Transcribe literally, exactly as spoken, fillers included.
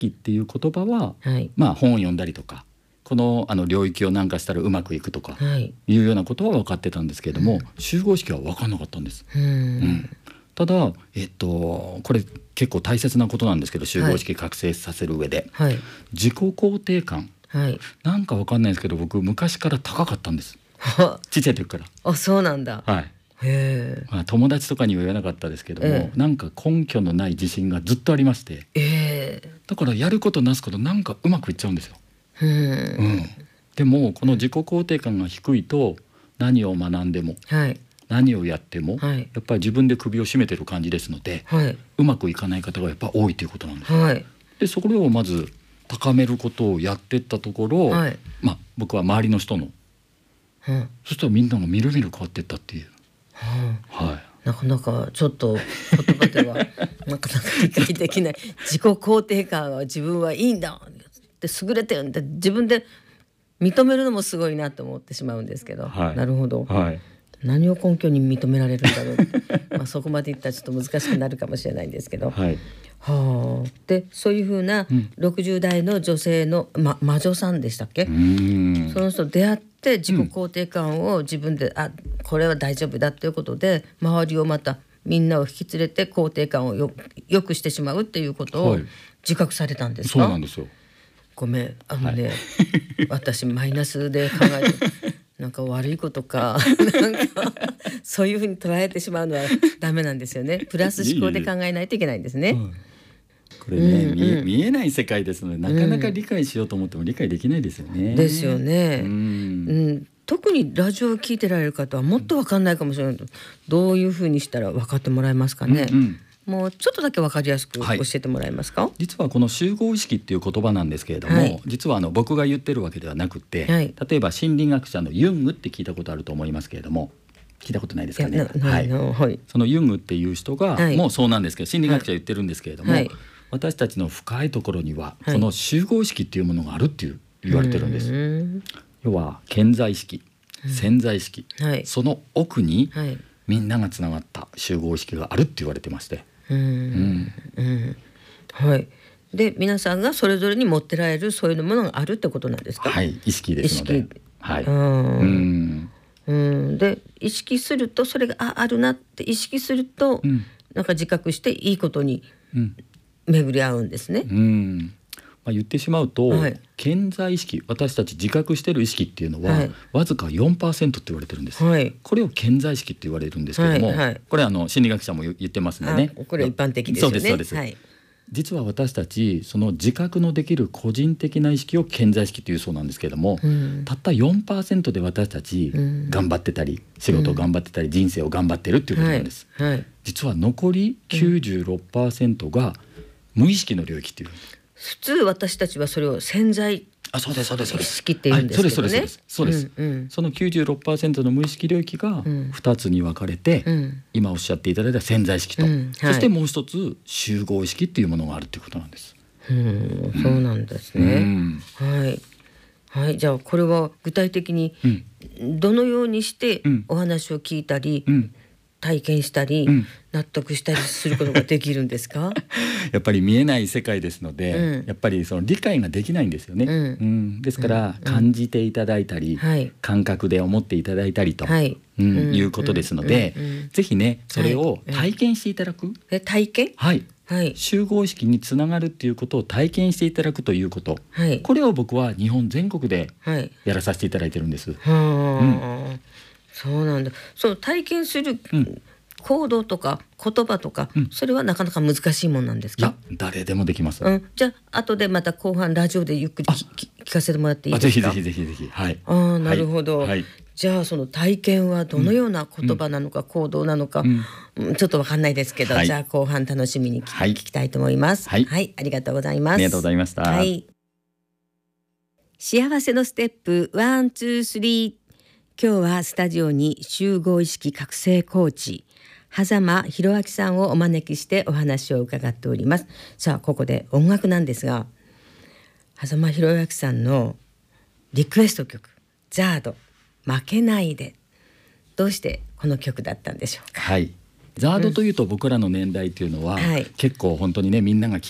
識っていう言葉は、 はい、 まあ本を読んだりとかこの、あの領域をなんかしたらうまくいくとかいうようなことは分かってたんですけれども、うん、集合意識は分かんなかったんです、 うんうん、 ただ、えっと、これ結構大切なことなんですけど、集合意識覚醒させる上で、はい、自己肯定感、はい、なんか分かんないですけど僕昔から高かったんですちっちゃい時から。 あ、そうなんだ、 はい、へ、まあ、友達とかには言わなかったですけども、えー、なんか根拠のない自信がずっとありまして、えー、だからやることなすことなんかうまくいっちゃうんですよ。うん、うん、でもこの自己肯定感が低いと何を学んでも、はい、何をやっても、はい、やっぱり自分で首を絞めてる感じですので、はい、うまくいかない方がやっぱ多いということなんです、はい、でそれをまず高めることをやっていったところ、はい、まあ、僕は周りの人の、うん、そしたらみんながみるみる変わっていったっていう、 ははい、なかなかちょっと言葉ではなかなか理解できない自己肯定感は自分はいいんだって優れてるんだ自分で認めるのもすごいなと思ってしまうんですけど、はい、なるほど、はい、何を根拠に認められるんだろうってまあそこまでいったらちょっと難しくなるかもしれないんですけど、はい、はあ、でそういうふうなろくじゅう代の女性の、ま、魔女さんでしたっけ、うん、その人出会って自己肯定感を自分で、うん、あこれは大丈夫だということで周りをまたみんなを引き連れて肯定感をよよくしてしまうっていうことを自覚されたんですか。 はい、そうなんですよ。 ごめんあのね、はい、私マイナスで考えてなんか悪いことかなんかそういうふうに捉えてしまうのはダメなんですよね。プラス思考で考えないといけないんですね。いえいえ、 これね、うんうん、見え、見えない世界ですのでなかなか理解しようと思っても理解できないですよね、うん、 ですよね、うんうん、特にラジオを聞いてられる方はもっと分かんないかもしれない。どういうふうにしたら分かってもらえますかね、うんうん、もうちょっとだけ分かりやすく教えてもらえますか。はい、 実はこの集合意識っていう言葉なんですけれども、はい、実はあの僕が言ってるわけではなくて、はい、例えば心理学者のユングって聞いたことあると思いますけれども、聞いたことないですかね。はい、はい、そのユングっていう人が、はい、もうそうなんですけど心理学者言ってるんですけれども、はい、私たちの深いところにはこの集合意識っていうものがあるっていう言われてるんです、はい、要は顕在意識、潜在意識、はい、その奥に、はい、みんながつながった集合意識があるって言われてまして、うんうんうん、はい、で皆さんがそれぞれに持ってられるそういうものがあるってことなんですか。 はい、意識ですので、意識、はい、うんうん、で意識するとそれが あ, あるなって意識すると、うん、なんか自覚していいことに巡り合うんですね、うん、 まあ、言ってしまうと、はい、顕在意識、私たち自覚している意識っていうのは、はい、わずか よんパーセント って言われてるんです、はい、これを顕在意識って言われるんですけども、はいはい、これはあの心理学者も言ってますんでね。 これ一般的ですよね。 そうですそうです、はい、実は私たちその自覚のできる個人的な意識を顕在意識というそうなんですけれども、うん、たった よんパーセント で私たち頑張ってたり、うん、仕事を頑張ってたり、うん、人生を頑張ってるっていうことなんです、はいはい、実は残り きゅうじゅうろくパーセント が無意識の領域っていう、 普通私たちはそれを潜在あ、そうですそうですそうです、 意識って言うんですけどね。 そうですそうですそうです、うんうん、その きゅうじゅうろくパーセント の無意識領域がふたつに分かれて、うん、今おっしゃっていただいた潜在意識と、うんはい、そしてもう一つ集合意識っていうものがあるということなんです。 うん、そうなんですね、うん、はいはい、じゃあこれは具体的にどのようにしてお話を聞いたり、うん、体験したり、うん、納得したりすることができるんですか。 やっぱり見えない世界ですので、うん、やっぱりその理解ができないんですよね、うんうん、ですから、うん、感じていただいたり、うん、感覚で思っていただいたりと、はいうん、いうことですので、うんうん、ぜひねそれを体験していただく、はい、 え体験、 はいはい、集合意識につながるっていうことを体験していただくということ、はい、これを僕は日本全国でやらさせていただいてるんです、はいうん、 そうなんだ。その体験する、うん行動とか言葉とか、うん、それはなかなか難しいもんなんですか。 いや誰でもできます、 うん、じゃあ後でまた後半ラジオでゆっくり聞かせてもらっていいですか。 ぜひぜひぜひぜひ、はい、 あなるほど、はい、じゃあその体験はどのような言葉なのか、うん、行動なのか、うん、ちょっと分かんないですけど、はい、じゃあ後半楽しみに、はい、聞きたいと思います、はいはい、ありがとうございます。 ありがとうございました、はい、 幸せのステップワンツースリー。今日はスタジオに集合意識覚醒コーチ狭間博明さんをお招きしてお話を伺っております。さあここで音楽なんですが、狭間博明さんのリクエスト曲ザード負けないで、どうしてこの曲だったんでしょうか。 はい、ザードというと僕らの年代というのは、うんはい、結構本当にねみんなが